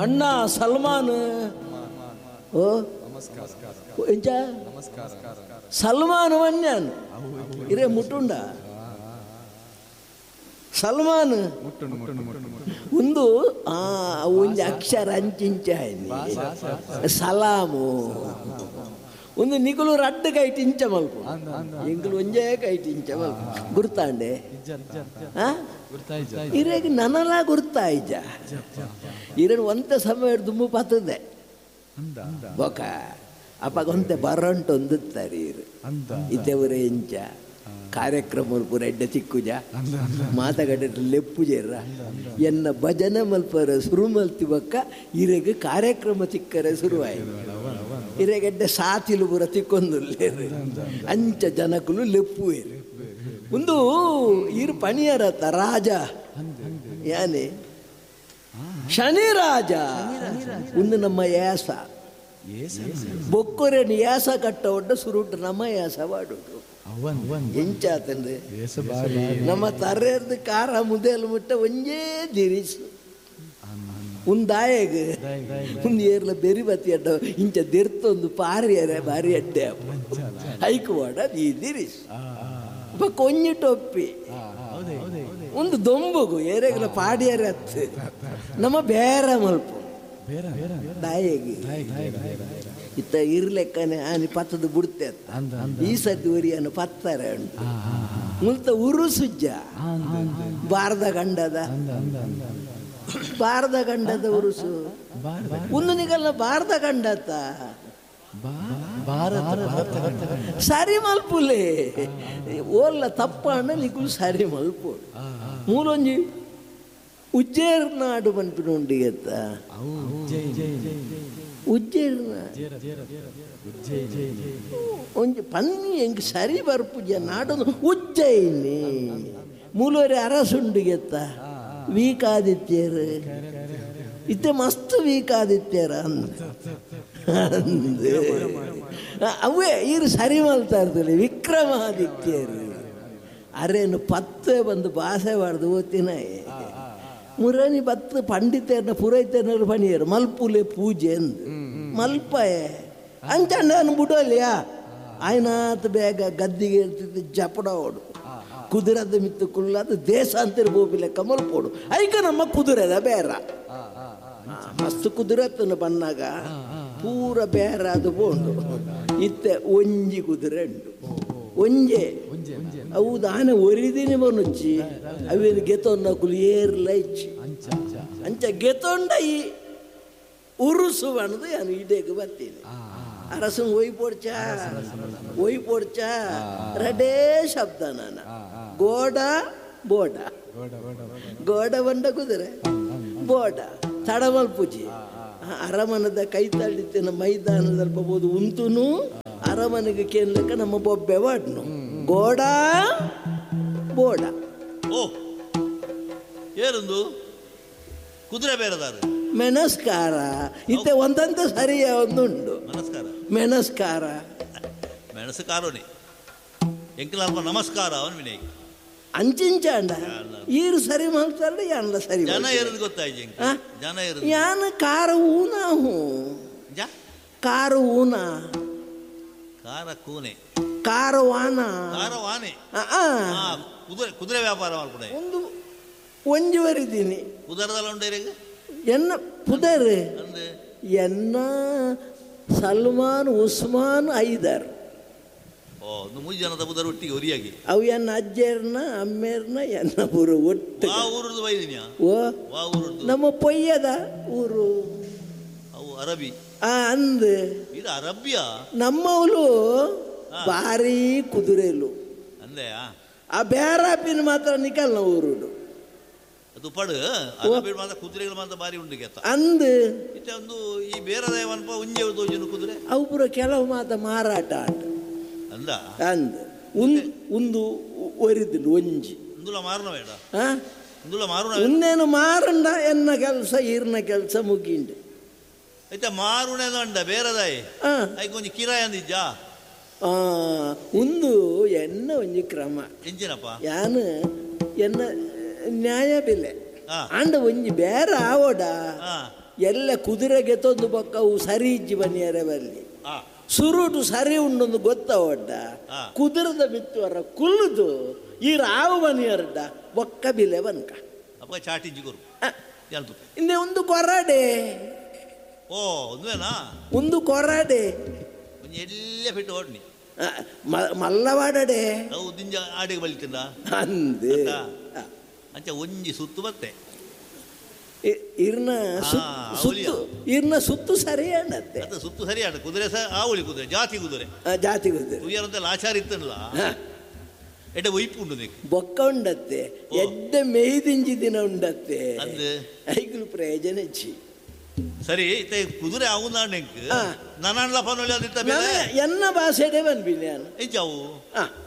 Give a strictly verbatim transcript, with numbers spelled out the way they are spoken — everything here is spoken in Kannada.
ಅಣ್ಣ ಸಲ್ಮಾನ್ ಓ ಎಂಚ ಸಲ್ಮಾನ್ ವನ್ಯಾನ್ ಇರೇ ಮುಟ್ಟುಂಡ ಸಲ್ಮಾನ್ ಒಂದು ಆ ಒಂದು ಅಕ್ಷರ ಅಂಚಿಂಚ ಸಲಾಮು ಒಂದು ನಿಗುಲು ರಡ್ಡು ಕೈಟ್ ಇಂಚ ಮಲ್ಪು ಎಂಗುಲು ಒಂಜೇ ಕೈಟ್ ಇಂಚ ಮಲ್ಪು ಗುರ್ತಾಂಡೆ ಇರೇಗ ನನಲ ಗುರ್ತಾಯ್ಜ ಇರೇನು ಒಂತ ಸಮಯ ದುಮ್ಮು ಪತ್ತದೆ ಬೊಕ ಅಪ್ಪ ಒಂತೆ ಬರಂಟು ಒಂದುತ್ತಾರೆ ಇರು ಇದ್ದವರೇ ಇಂಚ ಕಾರ್ಯಕ್ರಮ ಪೂರ ಎಡ್ಡೆ ಚಿಕ್ಕುಜ ಮಾತಗಡ್ಡೆ ಲೆಪ್ಪುಜೆರ್ರ ಎನ್ನ ಭಜನೆ ಮಲ್ಪರ ಶುರು ಮಲ್ತಿ ಬಕ್ಕ ಇರೆಗೆ ಕಾರ್ಯಕ್ರಮ ಚಿಕ್ಕರೆ ಶುರುವಾಯಿತು ಇರೆಗೆಡ್ಡೆ ಸಾತಿಲು ಪೂರ ತಿಕ್ಕೊಂದುಲ್ಲೇರು ಅಂಚ ಜನಕುಲು ಲೆಪ್ಪುವೇರು ಒಂದು ಇರು ಪಣಿಯರತ್ತ ರಾಜ ಯಾನೆ ಶನಿ ರಾಜ ಒಂದು ನಮ್ಮ ಯಾಸ ಬೊಕ್ಕೊರೆನು ಯಾಸ ಕಟ್ಟ ಒಡ್ಡ ಸುರುಟ್ಟು ನಮ್ಮ ಯಾಸ ವಾಡುಡು ಎಂಚಾತಂದ್ರೆ ನಮ್ಮ ತರ್ರೆರ್ದು ಕಾರ ಮುದೇಲು ಮುಟ್ಟ ಒಂಜೇ ದಿರಿಸು ಉಂದಾಯಗ ಒಂದು ಏರ್ಲ ಬೆರಿ ಬತ್ತಿ ಅಡ್ಡ ಇಂಚ ದೆರ್ತೊಂದು ಪಾರಿಯರೆ ಬಾರಿ ಅಡ್ಡೆ ಹೈಕು ವಾಡ ಈ ದಿರಿಸು ಕೊಂಜಿ ಟೊಪ್ಪಿ ಒಂದು ದೊಂಬುಗು ಏರೆಗ್ಲ ಪಾಡಿಯರೆ ಹತ್ತು ನಮ್ಮ ಬೇರ ಮಲ್ಪು ದಾಯಗಿ ಇತ್ತ ಇರ್ಲೆಕ್ಕನೆ ಆನಿ ಪತ್ತದ ಬಿಡ್ತೆ ಈ ಸತಿ ಒರಿಯನು ಪತ್ತಾರೆ ಉಂಟು ಮುಲ್ತ ಉರು ಸುಜ್ಜ ಬಾರದ ಗಂಡದ ಬಾರದ ಗಂಡದ ಉರುಸು ಒಂದು ನಿಗಲ್ಲ ಬಾರದ ಗಂಡತ್ತ ಸರಿ ಮಲ್ಪುಲೆ ಓಲ್ಲ ತಪ್ಪಣ್ಣ ನಿಗುಲು ಸರಿ ಮಲ್ಪು ಮೂಲೊಂಜಿ ಉಜ್ಜೇರ್ ನಾಡು ಮನ್ಪಿನೊಂಡಿಗೆತ್ತ ಉಜ್ಜೇರ್ನ ಒಂಜಿ ಪನ್ನಿ ಹೆಂಗ್ ಸರಿ ಬರ್ಪುಜ ನಾಡು ಉಜ್ಜಯಿನಿ ಮೂಲೋರಿ ಅರಸುಂಡಿಗೆತ್ತ ವೀಕಾದಿತ್ಯರು ಇತ್ತೆ ಮಸ್ತ್ ವೀಕಾದಿತ್ಯರ ಅಂದ ಅವೇ ಇರು ಸರಿ ಮಲ್ತಾ ಇರ್ತದೆ ವಿಕ್ರಮಾದಿತ್ಯರು ಅರೇನು ಪತ್ತೆ ಬಂದು ಭಾಷೆ ಬಾರ್ದು ಓದ್ತಿನ ಮುರನಿ ಬತ್ತು ಪಂಡಿತರ್ನ ಪುರೋಹಿತನರು ಪಣಿಯರು ಮಲ್ಪುಲೆ ಪೂಜೆ ಅಂದು ಮಲ್ಪಯೆ ಅಂಚಂಡನು ಬಿಡೋಲ್ಯಾ ಆಯ್ನಾತ್ ಬೇಗ ಗದ್ದಿಗೆ ಇರ್ತಿದ್ದು ಜಪಡ ಓಡು ಕುದುರೆದ ಮಿತ್ತು ಕುಳ್ಳದು ದೇಶಾಂತರ ಬೋಬಿ ಲೆಕ್ಕ ಮಲ್ಪೋಡು ಐಕ ನಮ್ಮ ಕುದುರೆದ ಬೇರ ಮಸ್ತ್ ಕುದುರೆತ್ತನು ಬನ್ನಾಗ ಪೂರ ಬೇರ ಅದು ಬೋಂಡು ಇತ್ತೆ ಒಂಜಿ ಕುದುರೆ ಉಂಟು ಒಂಜೆ ಅವು ದಾನೆ ಒರಿದಿನಿ ಬನುಚ್ಚಿ ಅವೇನು ಗೆತೊಂಡ ಕುಲು ಏರ್ಲ ಇಚ್ಚಿ ಅಂಚ ಗೆತೊಂಡ ಈ ಉರುಸು ಬಣ್ಣದು ನಾನು ಇಡೇಗೆ ಬರ್ತೀನಿ ಅರಸು ಒಯ್ ಪೋಡ್ಚ ಒಯ್ ಪೋಡ್ಚ ರಡೇ ಶಬ್ದ ನಾನ ಗೋಡ ಬೋಡ ಗೋಡ ಬಂಡ ಕುದುರೆ ಬೋಡ ತಡಮಲ್ಪುಜಿ ಅರಮನದ ಕೈ ತಳ್ಳಿತ್ತಿನ ಮೈದಾನದಲ್ಲಿ ಬರ್ಬೋದು ಉಂತುನು ಅರಮನೆಗೆ ಕೇಳಲಿಕ್ಕ ನಮ್ಮ ಬೊಬ್ಬೆ ವಾಡ್ನು ಗೋಡ ಬೋಡ ಓ ಏನೊಂದು ಕುದುರೆ ಬೇರೆದಾರು ಮೆನಸ್ಕಾರ ಇತ್ತೆ ಒಂದಂತ ಸರಿಯ ಒಂದುಂಡು ನಮಸ್ಕಾರ ಮೆನಸ್ಕಾರ ಮೆಣಸುಕಾರೋನಿ ಎಂಕಲಾಲ್ಪ ನಮಸ್ಕಾರ ಅವನು ವಿನಯ್ ಅಂಚಿಂಚಾಂಡ ಈರು ಸರಿ ಮಾಡ್ತಾರ ಯಾನ್ಲ ಸರಿ ಜನ ಇರೋದು ಗೊತ್ತಾಯ್ತು ಜನ ಇರೋದು ಯಾನ ಕಾರ ಊನಾ ಹೂ ಕಾರು ಊನ ಕಾರ ಕೂನೆ ಕಾರು ವಾನ ಕಾರ ವಾನೆ ಕುದುರೆ ಕುದುರೆ ವ್ಯಾಪಾರ ಮಾಡ್ಕೊಡೆ ಒಂದು ಒಂಜುವರಿದ್ದೀನಿ ಕುದುರೆದಲ್ಲ ಉಂಟು ಎನ್ನ ಪುದರ್ ಎನ್ನ ಸಲ್ಮಾನ್ ಉಸ್ಮಾನ್ ಐದರ್ ಓ ಮೂರು ಜನದ ಪುದರ್ ಒಟ್ಟಿಗೆ ಒರಿಯಾಗಿ ಅವು ಎನ್ನ ಅಜ್ಜೇರ್ನ ಅಮ್ಮೇರ್ನ ಎನ್ನ ಊರು ಒಟ್ಟು ಆ ಊರದ್ದು ಬೈದಿನ್ಯಾ ಓ ಆ ಊರದ್ದು ನಮ್ಮ ಪೊಯ್ಯದ ಊರು ಅವು ಅರಬಿ ಆ ಅಂದ್ ಇದು ಅರಬ್ಬಿಯಾ ನಮ್ಮವಳು ಭಾರಿ ಕುದುರೆಲು ಅಂದೆ ಆ ಬೇರಾಪಿನ ಮಾತ್ರ ನಿಕಲ್ನ ಊರುಡು ಅದು ಪಡು ಅರಬಿ ಮಾತ್ರ ಕುದುರೆಗಳು ಮಾತ್ರ ಭಾರಿ ಉಂಟು ಗೆತ್ತ ಅಂದ್ ಇತ್ತೆ ಒಂದು ಈ ಬೇರೆ ದೇವನಪ ಉಂಜೆ ದೋಜನು ಕುದುರೆ ಅವು ಪುರ ಕೆಲವು ಮಾತ್ರ ಮಾರಾಟ ಆಟ ಅಂದ ಅಂದ್ ಒಂದು ಒಂದು ಒರಿದಿಲ್ಲ ಒಂಜಿ ಇಂದುಲ ಮಾರುನ ಬೇಡ ಹಾ ಇಂದುಲ ಮಾರುನ ಇನ್ನೇನು ಮಾರಂಡ ಎನ್ನ ಕೆಲಸ ಈರ್ನ ಕೆಲಸ ಮುಗಿಂಡು ಐತೆ ಮಾರುಣೆ ಅಂಡ ಬೇರೆದಾಯಿ ಐಕ ಒಂಜಿ ಕಿರಾಯ ಅಂದಿಜ್ಜ ಒಂದು ಎನ್ನ ಒಂಜಿ ಕ್ರಮ ಎಂಚಿನಪ್ಪ ಯಾನು ಎನ್ನ ನ್ಯಾಯ ಬೆಲೆ ಅಂಡ ಒಂಜಿ ಬೇರೆ ಆವೋಡ ಎಲ್ಲ ಕುದುರೆಗೆ ತೊಂದು ಬೊಕ್ಕವು ಸರಿ ಇಜ್ಜಿ ಬನ್ನಿಯರ ಬಲ್ಲಿ ಆ ಸುರುಟು ಸರಿ ಉಂಡೊಂದು ಗೊತ್ತ ಒಡ್ಡ ಆ. ಕುದುರದ ಬಿತ್ತುವರ ಕುಲ್ದು ಈ ರಾವು ಬನಿಯರ್ಡ ಬೊಕ್ಕ ಬಿಲೆ ಬನ್ಕ ಅಪ್ಪ ಚಾಟಿಂಜಿ ಗುರು ಆ, ಯಾರ್ದು ಇನ್ನೆ ಒಂದು ಕೊರಡೆ ಓ ಒಂದೇನಾ ಒಂದು ಕೊರಡೆ ಒಂಜಿ ಎಲ್ಲೇ ಬಿಟ್ಟು ಓಡ್ನಿ ಆ, ಮ- ಮಲ್ಲವಾಡಡೆ ಅವು ದಿಂಜ ಆಡಿಗೆ ಬಲಿತಿಂದ ಅಂದೆ ಅಕ್ಕ. ಆ, ಅಂಚ ಒಂಜಿ ಸುತ್ತು ಬತ್ತೆ ಇ- ಇರ್ನ ಸುತ್- ಆ, ಸುತ್ತು ಇರ್ನ ಸುತ್ತು ಸರಿ ಅನ್ನತ್ತೆ ಅದು ಸುತ್ತು ಸರಿಯಾದ ಕುದುರೆ ಸಹ ಆವಳಿ ಕುದುರೆ ಜಾತಿ ಕುದುರೆ ಆ, ಜಾತಿ ಕುದುರೆ ತುಯ್ಯರಂತೆಲ್ಲ ಆಚಾರ ಇತ್ತಲ್ಲ ಹಾ. ಎಡೆ ಒಯ್ಪು ಉಂಡು ನೀಕು ಬೊಕ್ಕ ಉಂಡತ್ತೆ ಎಡ್ಡೆ ಮೇಯ್ದಿಂಜಿ ದಿನ ಉಂಡತ್ತೆ ಅಂದು ಐಗುಲು ಪ್ರಯೋಜನ ಹೆಚ್ಚಿ ಸರಿ ಇತ್ತೆ ಕುದುರೆ ಆಗುಂದ ಆ. ನನ್ನ ಪನೊಳಿ ಅದಿತ್ತ ನಾನು ಎನ್ನ ಭಾಷೆಡೆ ಬಂದ್ಬಿಡಿ ನಾನು ಎಂಚಾವು ಆ